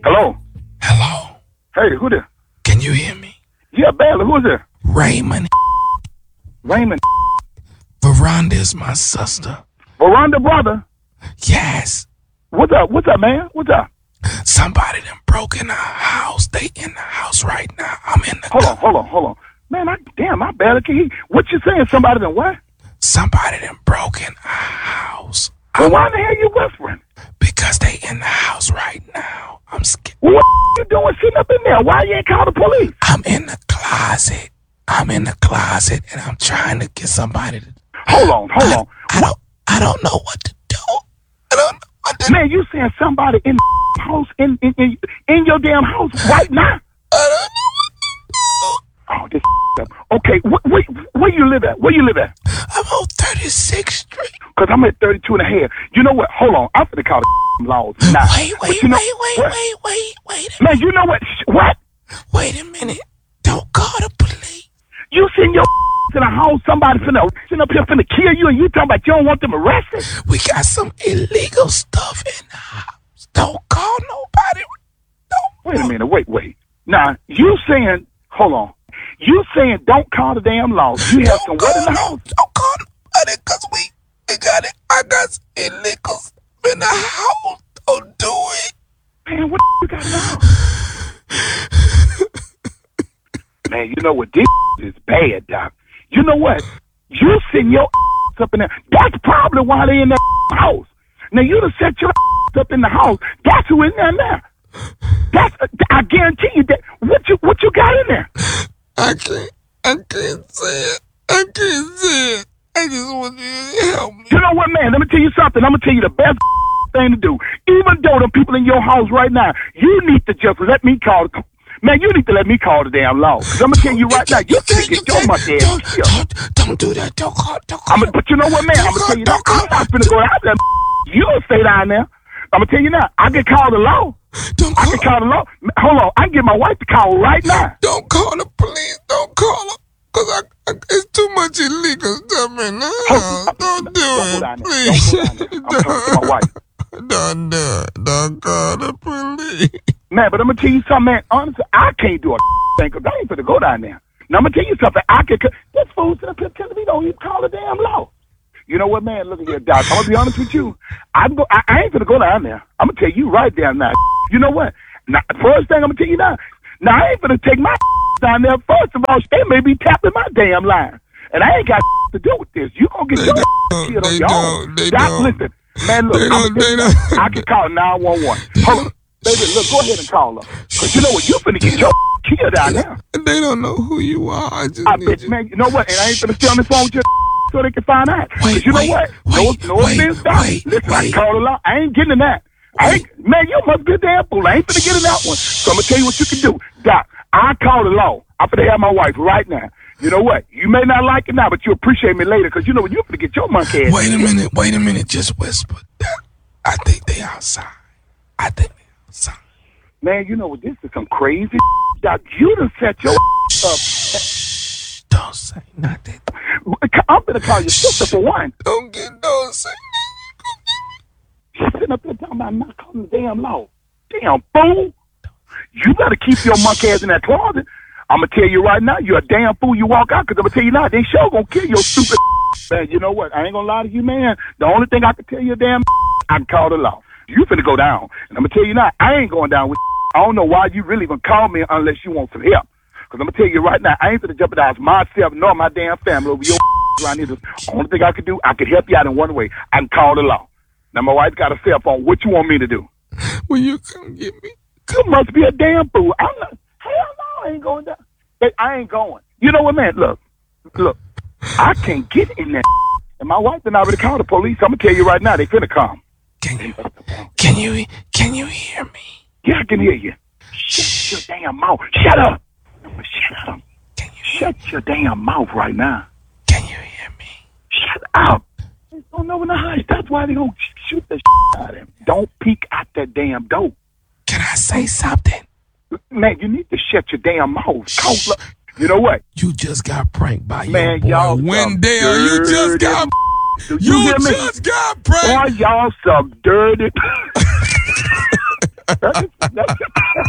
Hello? Hello? Hey, who there? Can you hear me? Yeah, barely. Who's there? Raymond. Raymond. Veranda is my sister. Veranda brother? Yes. What's up? What's up, man? What's up? Somebody done broke in our house. They in the house right now. I'm in the Hold on. Man, I barely can hear. What you saying? Somebody done what? Somebody done broke in our house. Well, why the hell you whispering? Because they in the house right now. I'm scared. What you doing sitting up in there? Why you ain't call the police? I'm in the closet. And I'm trying to get somebody to... Hold on. I don't know what to do. I don't know what to do. Man, you saying somebody in the house, in your damn house right now? I don't know what to do. Oh, this up. Okay, where you live at? Where you live at? I'm on 36th Street. Because I'm at 32 and a half. You know what? Hold on. I'm finna call the laws now. Wait. Man, you know what? What? Wait a minute. Don't call the police. You send your in a house, somebody finna sitting up here finna kill you, and you talking about you don't want them arrested? We got some illegal stuff in the house. Don't call nobody. Wait a minute. Wait. Now, you saying, hold on. You saying don't call the damn law. You have some what in the house? Don't call nobody because we got it. I got some illegal stuff in the house. Don't do it. Man, what you got now? Man, you know what? This is bad, Doc. You know what? You send your up in there. That's probably why they in that house. Now, you done set your up in the house. That's who in there now. I guarantee you that. What you got in there? I can't say it. I just want you to help me. You know what, man? Let me tell you something. I'm going to tell you the best thing to do. Even though the people in your house right now, you need to just let me call. Man, you need to let me call the damn law. Because I'm going to tell you right now, you can't get your monkey ass killed. Don't do that. Don't call. But you know what, man? I'm going to tell you that. I'm not going to go out there. You don't stay down there. I'm going to tell you now. I can call the law. I can call the law. Hold on. I can get my wife to call right now. Don't call the police. Don't call them. Because it's too much illegal stuff in the house. Don't do it. Please. I'm talking to my wife. Don't do it. Don't call the police. Man, but I'm going to tell you something, man. Honestly, I can't do a thing because I ain't finna go down there. Now, I'm going to tell you something. This fool's up here telling me don't even call the damn law. You know what, man? Look at here, Doc. I'm going to be honest with you. I ain't finna go down there. I'm going to tell you right down now. You know what? Now, first thing I'm going to tell you now. Now, I ain't finna take my down there. First of all, they may be tapping my damn line. And I ain't got to do with this. You going to get your kid on your own. Doc, listen. Man, look. I can call 911. Hold on. Baby, look, go ahead and call her. Because you know what? You finna get your kid down there. They don't know who you are. I bet, man, you know what? And I ain't finna stay on this phone with you so they can find out. Because you know what? No offense, Doc. Listen, I can call the law. I ain't getting in that. Man, you must be a damn fool. I ain't finna get in that one. So I'm gonna tell you what you can do. Doc, I call the law. I'm finna have my wife right now. You know what? You may not like it now, but you appreciate me later because you know what? You're finna get your monkey ass. Wait a minute. Just whisper. I think they outside. Man, you know what? This is some crazy Doc. You done set your up. Shh, don't say nothing. I'm gonna call your sister for one. Don't say nothing. She's sitting up there talking about not calling the damn law. Damn fool. You better keep your monkey ass in that closet. I'm going to tell you right now, you're a damn fool you walk out because I'm going to tell you now, they sure going to kill your stupid man. You know what? I ain't going to lie to you, man. The only thing I can tell you, damn, I can call the law. You finna go down. And I'm going to tell you now, I ain't going down with I don't know why you really even call me unless you want some help. Because I'm going to tell you right now, I ain't finna jeopardize myself nor my damn family over your around here. The only thing I can do, I can help you out in one way. I can call the law. Now, my wife got a cell phone. What you want me to do? Will you come get me? You must be a damn fool. I'm not. Hell no, I ain't going down. Hey, I ain't going. You know what, man? Look. I can't get in there. And my wife and I already called the police. I'm going to tell you right now, they finna come. Can you hear me? Yeah, I can hear you. Shut your damn mouth. Shut up. Shut up. Shut your damn mouth right now. Can you hear me? Shut up. They don't know in the house. That's why they gonna shoot the out of him. Don't peek out that damn door. Can I say something? Man, you need to shut your damn mouth. You know what? You just got pranked by man, your boy y'all Wendell. You just got pranked. Boy, y'all some dirty. That's